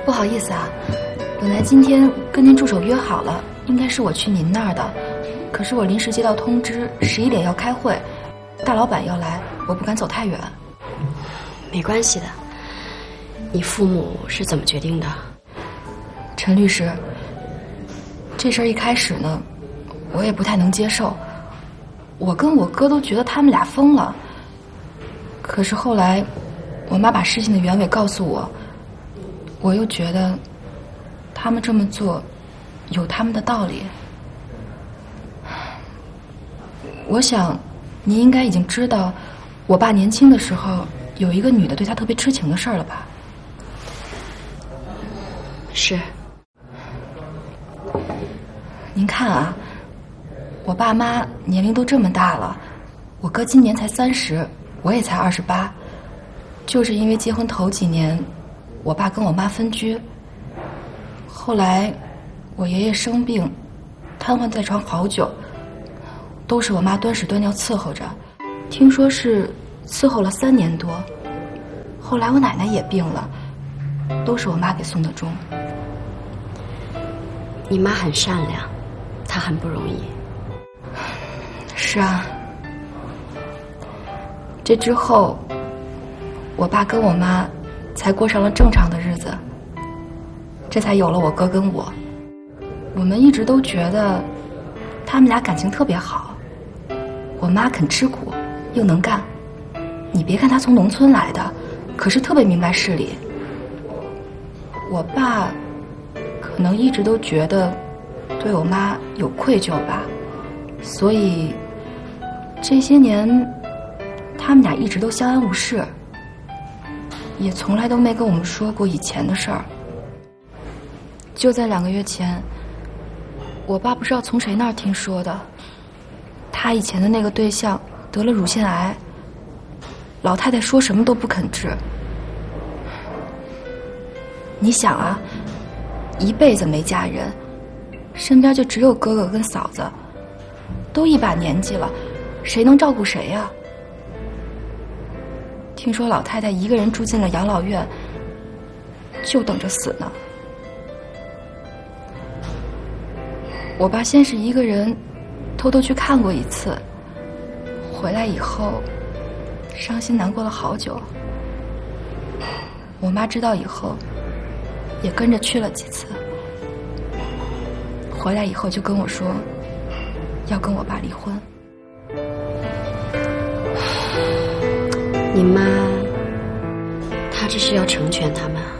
不好意思啊，本来今天跟您助手约好了，应该是我去您那儿的，可是我临时接到通知，11点要开会，大老板要来，我不敢走太远。 没关系的，你父母是怎么决定的？ 陈律师，这事儿一开始呢，我也不太能接受，我跟我哥都觉得他们俩疯了。可是后来，我妈把事情的原委告诉我，我又觉得他们这么做有他们的道理。我想您应该已经知道我爸年轻的时候有一个女的对他特别痴情的事儿了吧？ 是。 您看啊，我爸妈年龄都这么大了，我哥今年才30，我也才28，就是因为结婚头几年我爸跟我妈分居，后来我爷爷生病瘫痪在床好久，都是我妈端屎端尿伺候着，听说是伺候了3年多。后来我奶奶也病了，都是我妈给送的终。 你妈很善良，她很不容易。 是啊，这之后我爸跟我妈才过上了正常的日子，这才有了我哥跟我。我们一直都觉得他们俩感情特别好，我妈肯吃苦又能干，你别看她从农村来的，可是特别明白事理。我爸可能一直都觉得对我妈有愧疚吧，所以这些年他们俩一直都相安无事，也从来都没跟我们说过以前的事儿。就在2个月前，我爸不知道从谁那儿听说的，他以前的那个对象得了乳腺癌，老太太说什么都不肯治。你想啊，一辈子没嫁人，身边就只有哥哥跟嫂子，都一把年纪了，谁能照顾谁呀？听说老太太一个人住进了养老院，就等着死呢。我爸先是一个人偷偷去看过一次，回来以后伤心难过了好久。我妈知道以后也跟着去了几次，回来以后就跟我说要跟我爸离婚。 你妈她这是要成全他们啊？